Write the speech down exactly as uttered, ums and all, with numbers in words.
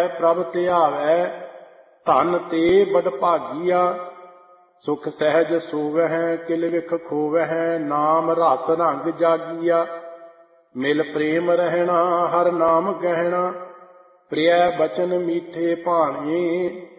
ਪ੍ਰਭ ਧਿਆਵੈ, ਧਨ ਤੇ ਬਡ ਭਾਗੀਆ। ਸੁਖ ਸਹਿਜ ਸੋਵਹਿ, ਕਿਲ ਵਿਖ ਖੋਵਹਿ, ਨਾਮ ਰਸ ਰੰਗ ਜਾਗੀਆ। ਮਿਲ ਪ੍ਰੇਮ ਰਹਿਣਾ, ਹਰ ਨਾਮ ਗਹਿਣਾ, ਪ੍ਰਿਯ ਬਚਨ ਮੀਠੇ ਭਾਣੇ,